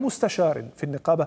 مستشار في النقابة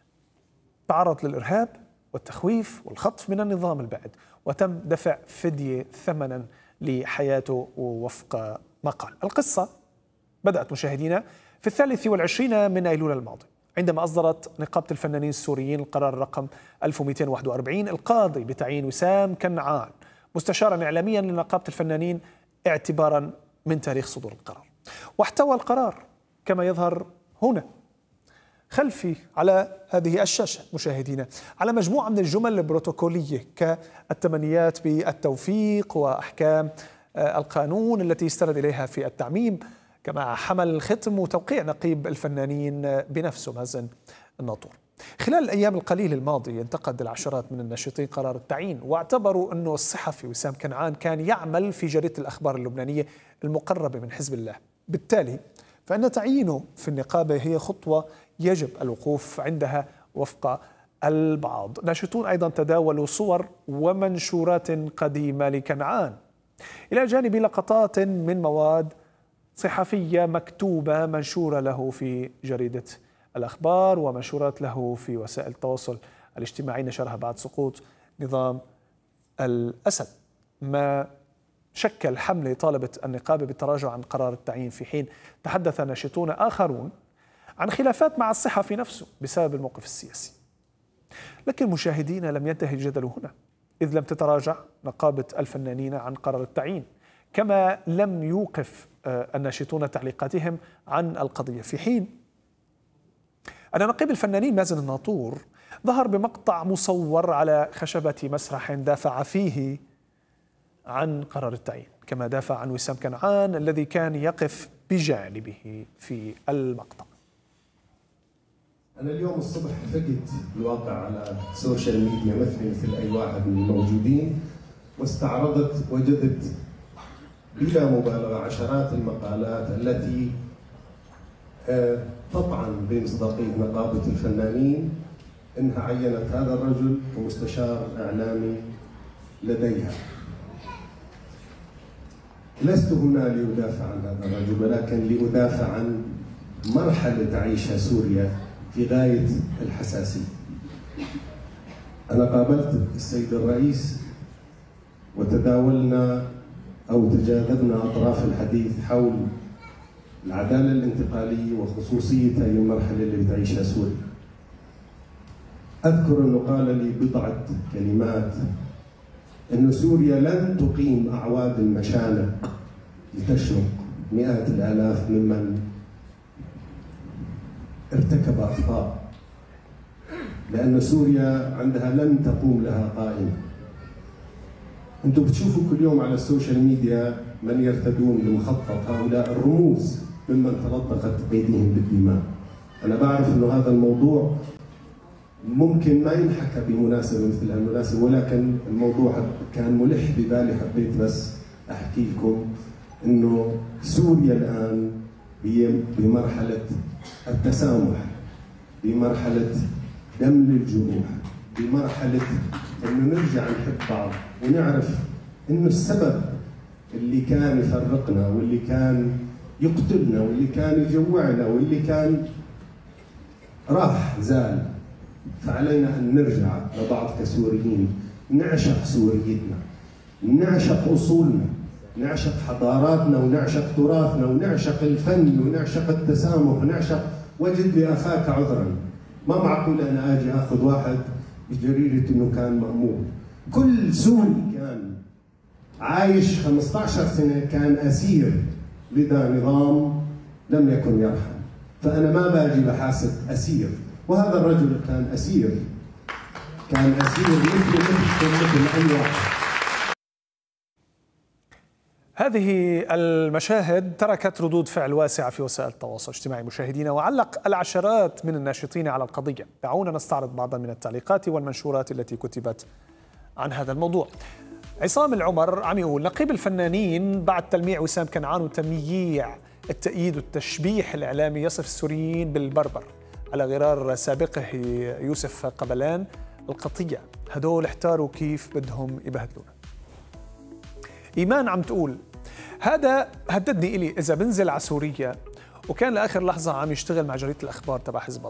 تعرض للإرهاب والتخويف والخطف من النظام البائد، وتم دفع فدية ثمنا لحياته وفق ما قال. القصة بدأت مشاهدينا في 23 من أيلول الماضي، عندما أصدرت نقابة الفنانين السوريين القرار رقم 1241 القاضي بتعيين وسام كنعان مستشارا إعلاميا لنقابة الفنانين اعتبارا من تاريخ صدور القرار. واحتوى القرار كما يظهر هنا خلفي على هذه الشاشة مشاهدينا على مجموعة من الجمل البروتوكولية كالتمنيات بالتوفيق وأحكام القانون التي استند إليها في التعميم، كما حمل الختم وتوقيع نقيب الفنانين بنفسه مازن الناطور. خلال الأيام القليلة الماضية انتقد العشرات من الناشطين قرار التعيين، واعتبروا أنه الصحفي وسام كنعان كان يعمل في جريدة الأخبار اللبنانية المقربة من حزب الله، بالتالي فإن تعيينه في النقابة هي خطوة يجب الوقوف عندها وفق البعض. ناشطون أيضا تداولوا صور ومنشورات قديمة لكنعان، إلى جانب لقطات من مواد صحفية مكتوبة منشورة له في جريدة الأخبار ومنشورات له في وسائل التواصل الاجتماعي نشرها بعد سقوط نظام الأسد، ما شكل حملة طالبت النقابة بالتراجع عن قرار التعيين، في حين تحدث ناشطون آخرون عن خلافات مع الصحفي نفسه بسبب الموقف السياسي. لكن مشاهدينا لم ينتهي الجدل هنا، إذ لم تتراجع نقابة الفنانين عن قرار التعيين، كما لم يوقف الناشطون تعليقاتهم عن القضية، في حين أن نقيب الفنانين مازن الناطور ظهر بمقطع مصور على خشبة مسرح دافع فيه عن قرار التعيين، كما دافع عن وسام كنعان الذي كان يقف بجانبه في المقطع. أنا اليوم الصبح فقت الواقع على السوشيال ميديا مثل أي واحد من الموجودين، واستعرضت وجدت بلا مبالغة عشرات المقالات التي تطعن بمصداقية نقابة الفنانين إنها عينت هذا الرجل كمستشار إعلامي لديها. لست هنا لأدافع عن هذا الرجل، ولكن لأدافع عن مرحلة تعيشها سوريا في غاية الحساسية. أنا قابلت السيد الرئيس وتداولنا أو تجاذبنا أطراف الحديث حول العدالة الانتقالية وخصوصيتها للمرحلة اللي بتعيشها سوريا. أذكر أنه قال لي بضعة كلمات أن سوريا لن تقيم أعواد المشانق لتشرق مئات الآلاف ممن ارتكب أخطاء، لأن سوريا عندها لن تقوم لها قائمة. أنتم بتشوفوا كل يوم على السوشيال ميديا من يرتدون لمخطط هؤلاء الرموز ممن تلطخت أيديهم بالدماء. أنا بعرف أنه هذا الموضوع ممكن ما ينحكى بمناسبة مثل هالمناسبة، ولكن الموضوع كان ملح ببالي، حبيت بس أحكي لكم أنه سوريا الآن هي بمرحلة التسامح، بمرحلة دمل الجروح، بمرحلة أنه نرجع نحب بعض ونعرف أنه السبب اللي كان يفرقنا واللي كان يقتلنا واللي كان يجوعنا واللي كان راح زال. فعلينا أن نرجع لبعض كسوريين، نعشق سوريتنا، نعشق أصولنا، نعشق حضاراتنا ونعشق تراثنا ونعشق الفن ونعشق التسامح ونعشق وجد لأخاك عذرا. ما معقول أنا أجي أخذ واحد بجريرة أنه كان مأمور. كل سوري كان عايش 15 سنة كان أسير لدى نظام لم يكن يرحم. فأنا ما باجي بحاسب أسير، وهذا الرجل كان أسير، كان أسير مثل أي واحد. هذه المشاهد تركت ردود فعل واسعة في وسائل التواصل الاجتماعي مشاهدينا، وعلق العشرات من الناشطين على القضية. دعونا نستعرض بعضا من التعليقات والمنشورات التي كتبت عن هذا الموضوع. عصام العمر عم يقول: نقيب الفنانين بعد تلميع وسام كنعان وتمييع التأييد والتشبيح الإعلامي يصف السوريين بالبربر على غرار سابقه يوسف قبلان القطيع، هدول احتاروا كيف بدهم يبهدلونا. إيمان عم تقول: هذا هددني إلي إذا بنزل على سوريا، وكان لآخر لحظة عم يشتغل مع جريدة الأخبار تبع حزب الله.